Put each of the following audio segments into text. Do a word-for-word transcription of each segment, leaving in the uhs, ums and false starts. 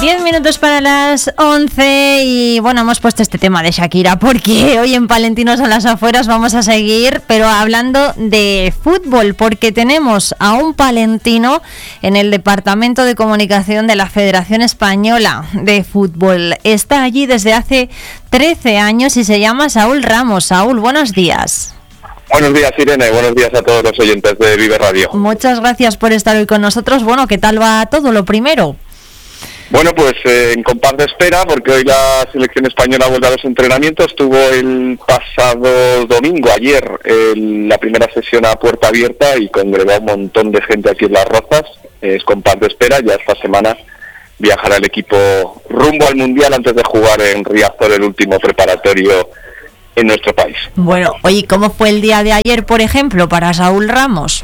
diez minutos para las once y bueno, hemos puesto este tema de Shakira porque hoy en Palentinos a las Afueras vamos a seguir, pero hablando de fútbol, porque tenemos a un palentino en el Departamento de Comunicación de la Federación Española de Fútbol. Está allí desde hace trece años y se llama Saúl Ramos. Saúl, buenos días. Buenos días, Irene. Buenos días a todos los oyentes de Vive Radio. Muchas gracias por estar hoy con nosotros. Bueno, ¿qué tal va todo lo primero? Bueno, pues eh, en compás de espera, porque hoy la selección española vuelve a los entrenamientos. Tuvo el pasado domingo, ayer, el, la primera sesión a puerta abierta y congregó a un montón de gente aquí en Las Rozas. Eh, es compás de espera. Ya esta semana viajará el equipo rumbo al Mundial antes de jugar en Riazor el último preparatorio en nuestro país. Bueno, oye, ¿cómo fue el día de ayer, por ejemplo, para Saúl Ramos?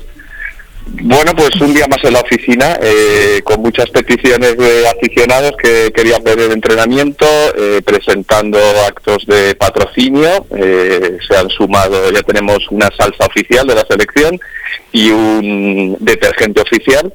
Bueno, pues un día más en la oficina, eh, con muchas peticiones de aficionados que querían ver el entrenamiento, eh, presentando actos de patrocinio. Eh, se han sumado, ya tenemos una salsa oficial de la selección y un detergente oficial.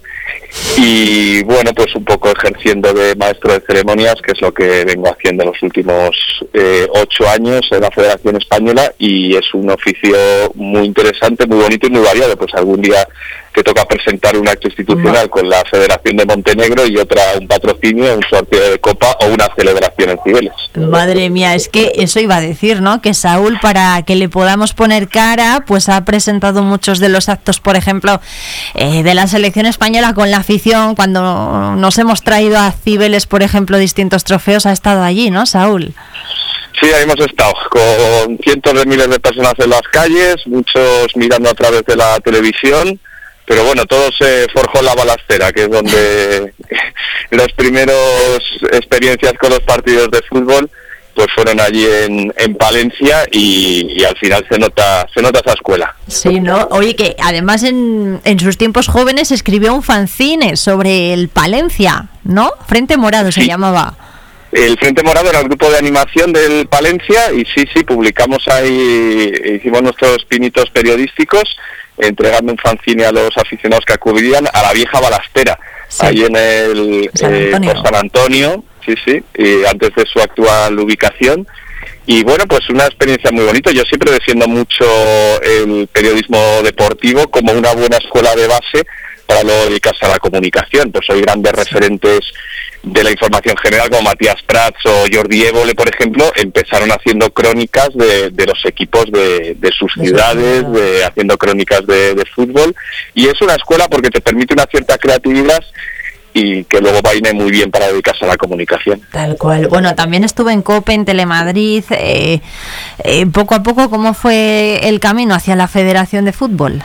Y bueno, pues un poco ejerciendo de maestro de ceremonias, que es lo que vengo haciendo los últimos eh, ocho años en la Federación Española, y es un oficio muy interesante, muy bonito y muy variado. Pues algún día te toca presentar un acto institucional no. con la Federación de Montenegro y otra un patrocinio, un sorteo de copa o una celebración en Cibeles. Madre mía, es que eso iba a decir, ¿no? Que Saúl, para que le podamos poner cara, pues ha presentado muchos de los actos, por ejemplo, eh, de la selección española con la afición. Cuando nos hemos traído a Cibeles, por ejemplo, distintos trofeos, ha estado allí, ¿no, Saúl? Sí, ahí hemos estado con cientos de miles de personas en las calles, muchos mirando a través de la televisión. Pero bueno, todo se forjó en la balastera, que es donde las primeras experiencias con los partidos de fútbol pues fueron allí en, en Palencia y, y al final se nota se nota esa escuela. Sí, ¿no? Oye, que además en, en sus tiempos jóvenes escribió un fanzine sobre el Palencia, ¿no? Frente Morado se sí. llamaba. El Frente Morado era el grupo de animación del Palencia y sí, sí, publicamos ahí, hicimos nuestros pinitos periodísticos, entregando un fanzine a los aficionados que acudían a la vieja balastera, sí. ahí en el San Antonio. Eh, por San Antonio, sí, sí, y antes de su actual ubicación. Y bueno, pues una experiencia muy bonita. Yo siempre defiendo mucho el periodismo deportivo como una buena escuela de base para luego dedicarse a la comunicación. Pues hay grandes sí. referentes de la información general como Matías Prats o Jordi Évole, por ejemplo, empezaron haciendo crónicas de, de los equipos de, de sus de ciudades, ciudad. de, haciendo crónicas de, de fútbol, y es una escuela porque te permite una cierta creatividad y que luego va a ir muy bien para dedicarse a la comunicación. Tal cual. Bueno, también estuve en COPE, en Telemadrid. Eh, eh, poco a poco, ¿cómo fue el camino hacia la Federación de Fútbol?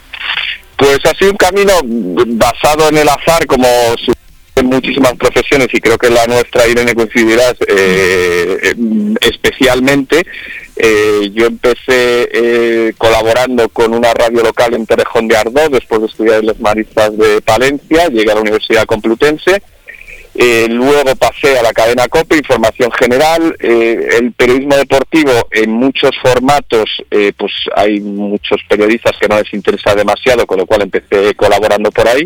Pues ha sido un camino basado en el azar, como su en muchísimas profesiones, y creo que la nuestra, Irene, coincidirás eh, especialmente. Eh, yo empecé eh, colaborando con una radio local en Torrejón de Ardoz, después de estudiar en las Maristas de Palencia, llegué a la Universidad Complutense, eh, luego pasé a la cadena COPE, Información General. Eh, el periodismo deportivo en muchos formatos, eh, pues hay muchos periodistas que no les interesa demasiado, con lo cual empecé colaborando por ahí.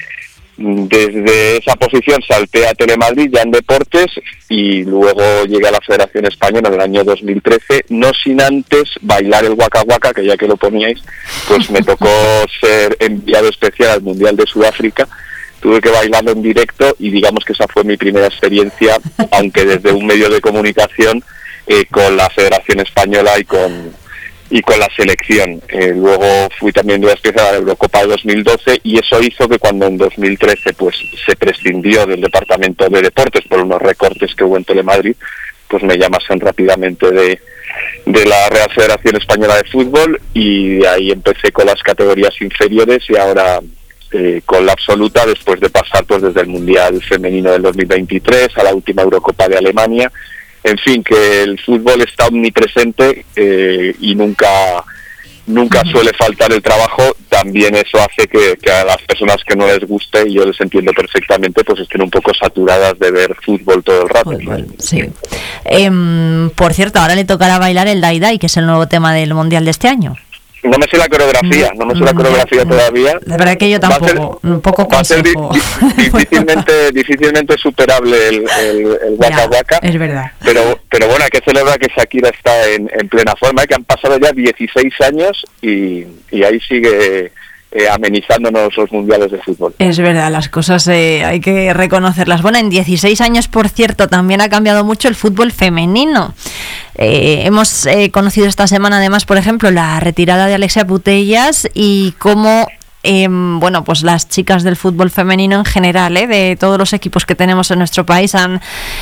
Desde esa posición salté a Telemadrid ya en deportes y luego llegué a la Federación Española en el año dos mil trece, no sin antes bailar el Waka Waka, que ya que lo poníais, pues me tocó ser enviado especial al Mundial de Sudáfrica. Tuve que bailarlo en directo y digamos que esa fue mi primera experiencia, aunque desde un medio de comunicación, eh, con la Federación Española y con... y con la selección. Eh, luego fui también de la especial a la Eurocopa de dos mil doce y eso hizo que cuando en dos mil trece pues se prescindió del Departamento de Deportes por unos recortes que hubo en Telemadrid, pues me llamasen rápidamente de, de la Real Federación Española de Fútbol y de ahí empecé con las categorías inferiores y ahora eh, con la absoluta, después de pasar pues desde el Mundial Femenino del dos mil veintitrés a la última Eurocopa de Alemania. En fin, que el fútbol está omnipresente eh, y nunca nunca suele faltar el trabajo. También eso hace que, que a las personas que no les guste, y yo les entiendo perfectamente, pues estén un poco saturadas de ver fútbol todo el rato. Fútbol, sí. Eh, por cierto, ahora le tocará bailar el Dai Dai, que es el nuevo tema del Mundial de este año. No me sé la coreografía, no me sé la coreografía todavía. La verdad que yo tampoco, ser, un poco va a ser di, di, difícilmente, difícilmente superable el, el, el Waka Waka. Es verdad. Pero, pero bueno, hay que celebrar que Shakira está en, en plena forma, ¿eh? Que han pasado ya dieciséis años y, y ahí sigue eh, amenizándonos los mundiales de fútbol. Es verdad, las cosas eh, hay que reconocerlas. Bueno, en dieciséis años, por cierto, también ha cambiado mucho el fútbol femenino. Eh, hemos eh, conocido esta semana, además, por ejemplo, la retirada de Alexia Putellas y cómo, eh, bueno, pues las chicas del fútbol femenino en general, eh, de todos los equipos que tenemos en nuestro país, han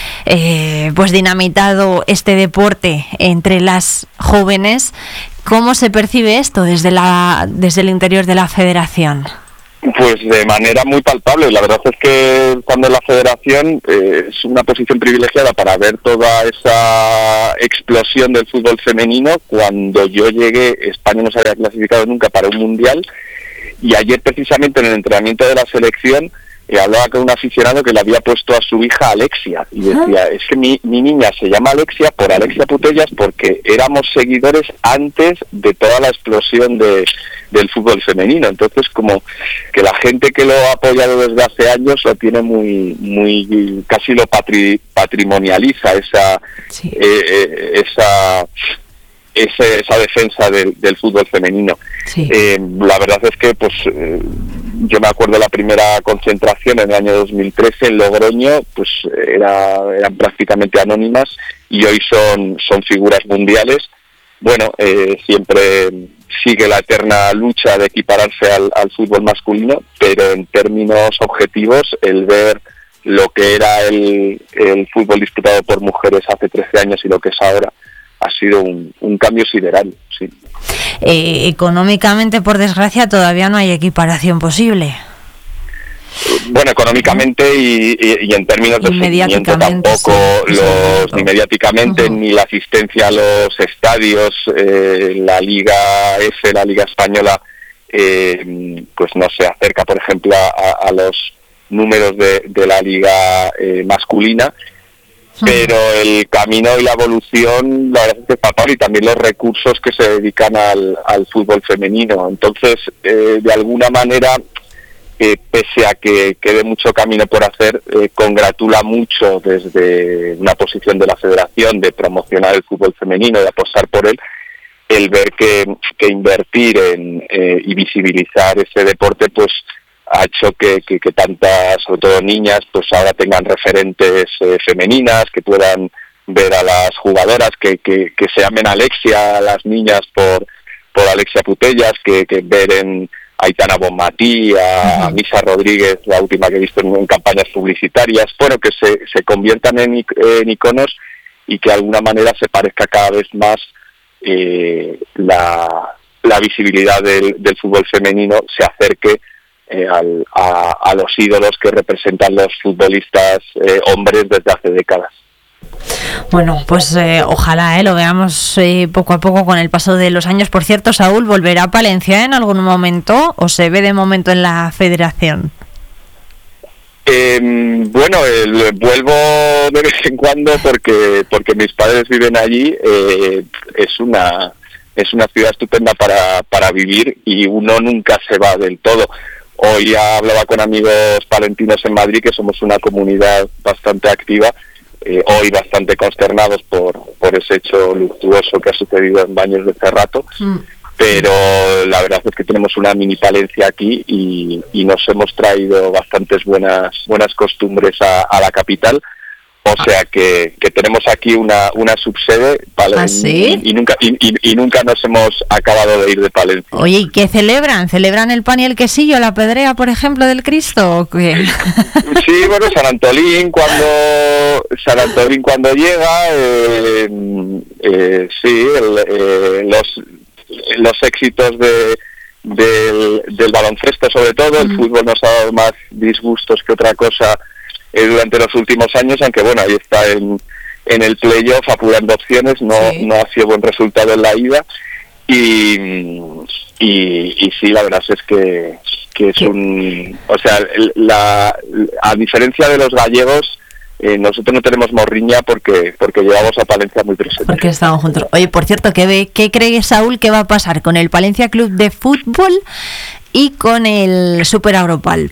eh, pues dinamitado este deporte entre las jóvenes. ¿Cómo se percibe esto desde la desde el interior de la federación? Pues de manera muy palpable. La verdad es que cuando la federación eh, es una posición privilegiada para ver toda esa explosión del fútbol femenino. Cuando yo llegué, España no se había clasificado nunca para un mundial, y ayer precisamente en el entrenamiento de la selección eh, hablaba con un aficionado que le había puesto a su hija Alexia y decía, es que mi, mi niña se llama Alexia por Alexia Putellas porque éramos seguidores antes de toda la explosión de del fútbol femenino. Entonces, como que la gente que lo ha apoyado desde hace años lo tiene muy, muy casi lo patri, patrimonializa esa, sí. eh, eh, esa, esa, esa defensa del, del fútbol femenino. Sí. Eh, la verdad es que, pues, eh, yo me acuerdo de la primera concentración en el año dos mil trece en Logroño, pues era, eran prácticamente anónimas y hoy son, son figuras mundiales. Bueno, eh, siempre sigue la eterna lucha de equipararse al, al fútbol masculino, pero en términos objetivos, el ver lo que era el, el fútbol disputado por mujeres hace trece años y lo que es ahora, ha sido un, un cambio sideral, sí. Eh, económicamente, por desgracia, todavía no hay equiparación posible. Bueno, económicamente y, y, y en términos de seguimiento tampoco, sí, los, sí, ni mediáticamente, uh-huh. ni la asistencia a los estadios, eh, la Liga F, la Liga Española, eh, pues no se acerca, por ejemplo, a, a los números de, de la Liga eh, masculina, uh-huh. pero el camino y la evolución, la verdad es que es palpable, y también los recursos que se dedican al, al fútbol femenino. Entonces, eh, de alguna manera, que pese a que quede mucho camino por hacer, eh, congratula mucho desde una posición de la federación de promocionar el fútbol femenino, de apostar por él, el ver que, que invertir en eh, y visibilizar ese deporte pues ha hecho que, que, que tantas, sobre todo niñas, pues ahora tengan referentes eh, femeninas, que puedan ver a las jugadoras, que, que, que se llamen Alexia a las niñas por, por Alexia Putellas, que, que ver en Aitana Bonmatí, a, a Misa Rodríguez, la última que he visto en, en campañas publicitarias, bueno, que se, se conviertan en, en iconos y que de alguna manera se parezca cada vez más eh, la, la visibilidad del, del fútbol femenino, se acerque eh, al, a, a los ídolos que representan los futbolistas eh, hombres desde hace décadas. Bueno, pues eh, ojalá eh, lo veamos eh, poco a poco con el paso de los años. Por cierto, Saúl, ¿volverá a Palencia en algún momento o se ve de momento en la federación? Eh, bueno, el, vuelvo de vez en cuando porque porque mis padres viven allí. Eh, es una es una ciudad estupenda para, para vivir y uno nunca se va del todo. Hoy ya hablaba con amigos palentinos en Madrid, que somos una comunidad bastante activa. Eh, hoy bastante consternados por, por ese hecho luctuoso que ha sucedido en Baños de Cerrato, mm. pero la verdad es que tenemos una mini Palencia aquí y, y nos hemos traído bastantes buenas buenas costumbres a, a la capital, o sea que, que tenemos aquí una, una subsede vale, ¿Ah, sí? y, y nunca y, y, y nunca nos hemos acabado de ir de Palencia. Oye, ¿y qué celebran? ¿Celebran el pan y el quesillo, la pedrea, por ejemplo, del Cristo o qué? Sí, bueno, San Antolín cuando San Antolín cuando llega, eh, eh, sí, el, eh, los los éxitos de del, del baloncesto sobre todo, mm. el fútbol nos ha dado más disgustos que otra cosa eh, durante los últimos años, aunque bueno, ahí está en, en el playoff apurando opciones, no, sí. no ha sido buen resultado en la ida y, y, y sí, la verdad es que que es un, o sea, la, a diferencia de los gallegos, eh, nosotros no tenemos morriña porque porque llevamos a Palencia muy presente. Porque estamos juntos. Oye, por cierto, ¿qué, ve, ¿qué cree Saúl que va a pasar con el Palencia Club de Fútbol y con el Super Agropal?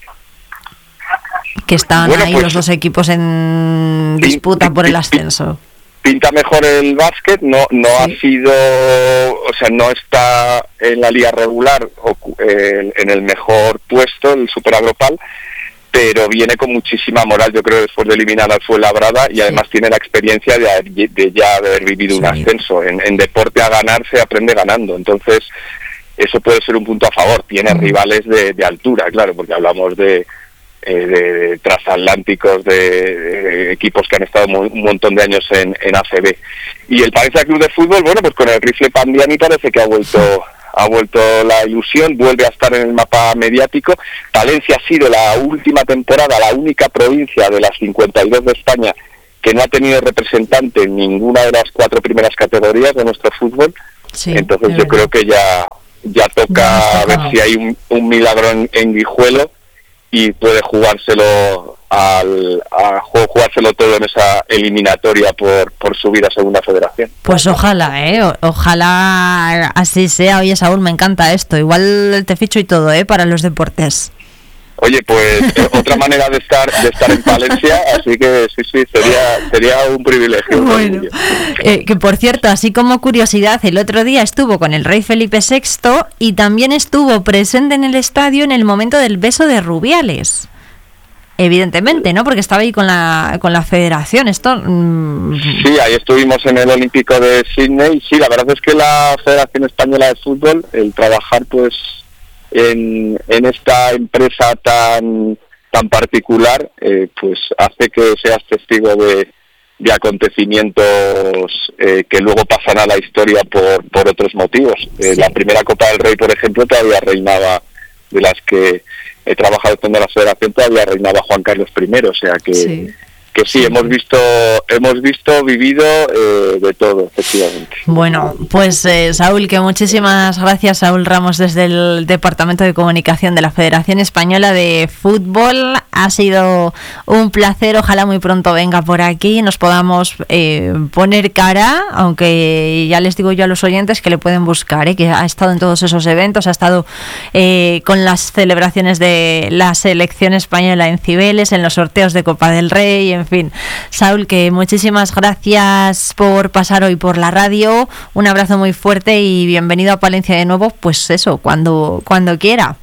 Que están bueno, ahí pues, los dos equipos en disputa por el ascenso. Pinta mejor el básquet, no no sí. ha sido, o sea, no está en la liga regular o eh, en el mejor puesto, el Super Agropal, pero viene con muchísima moral, yo creo, después de eliminar al Fuenlabrada y sí. además tiene la experiencia de, de ya haber vivido sí. un ascenso. En, en deporte a ganar se aprende ganando, entonces eso puede ser un punto a favor. Tiene uh-huh. rivales de, de altura, claro, porque hablamos de Eh, de, de transatlánticos, de, de equipos que han estado muy, un montón de años en, en A C B. Y el Palencia Club de Fútbol, bueno, pues con el rifle Pandiani parece que ha vuelto ha vuelto la ilusión, vuelve a estar en el mapa mediático. Palencia ha sido la última temporada la única provincia de las cincuenta y dos de España que no ha tenido representante en ninguna de las cuatro primeras categorías de nuestro fútbol. Sí, entonces yo verdad. creo que ya ya toca a ver si hay un, un milagro en, en Guijuelo y puede jugárselo al a jugárselo todo en esa eliminatoria por por subir a Segunda Federación. Pues ojalá, eh, o, ojalá así sea. Oye, Saúl, me encanta esto. Igual te ficho y todo, eh, para los deportes. Oye, pues eh, otra manera de estar de estar en Palencia, así que sí, sí, sería sería un privilegio. Bueno, eh, que por cierto, así como curiosidad, el otro día estuvo con el rey Felipe sexto y también estuvo presente en el estadio en el momento del beso de Rubiales. Evidentemente, ¿no? Porque estaba ahí con la con la federación. Esto. Mmm... Sí, ahí estuvimos en el Olímpico de Sydney. Sí, la verdad es que la Federación Española de Fútbol, el trabajar, pues. En, en esta empresa tan tan particular, eh, pues hace que seas testigo de, de acontecimientos eh, que luego pasan a la historia por, por otros motivos. Eh, sí. La primera Copa del Rey, por ejemplo, todavía reinaba, de las que he trabajado con la Federación, todavía reinaba Juan Carlos primero, o sea que... Sí. Que sí, hemos visto, hemos visto, vivido eh, de todo, efectivamente. Bueno, pues eh, Saúl, que muchísimas gracias, Saúl Ramos, desde el Departamento de Comunicación de la Federación Española de Fútbol. Ha sido un placer, ojalá muy pronto venga por aquí, nos podamos eh, poner cara, aunque ya les digo yo a los oyentes que le pueden buscar, eh, que ha estado en todos esos eventos, ha estado eh, con las celebraciones de la selección española en Cibeles, en los sorteos de Copa del Rey, en En fin, Saúl, que muchísimas gracias por pasar hoy por la radio, un abrazo muy fuerte y bienvenido a Palencia de nuevo, pues eso, cuando cuando quiera.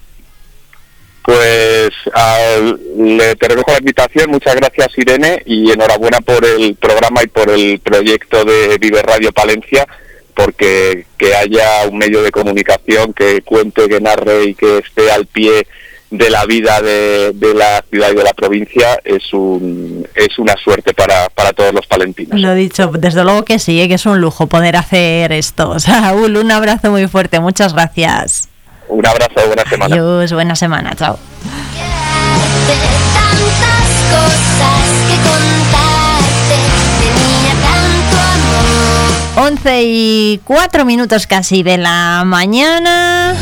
Pues uh, le te recojo la invitación, muchas gracias Irene y enhorabuena por el programa y por el proyecto de Vive Radio Palencia, porque que haya un medio de comunicación que cuente, que narre y que esté al pie de la vida de, de la ciudad y de la provincia es un es una suerte para, para todos los palentinos. Lo dicho, desde luego que sí, ¿eh? Que es un lujo poder hacer esto. Saúl, un abrazo muy fuerte, muchas gracias. Un abrazo, buena semana. Adiós, buena semana, chao. once y cuatro minutos casi de la mañana.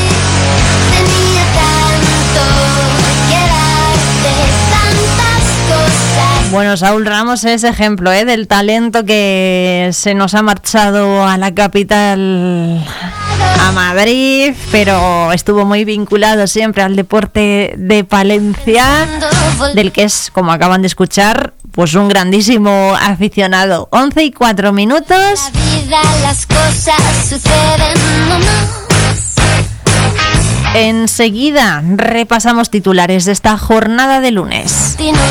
Bueno, Saúl Ramos es ejemplo ¿eh? del talento que se nos ha marchado a la capital, a Madrid, pero estuvo muy vinculado siempre al deporte de Palencia, del que es, como acaban de escuchar, pues un grandísimo aficionado. once y cuatro minutos. La vida, las cosas suceden, no, no. Enseguida repasamos titulares de esta jornada de lunes.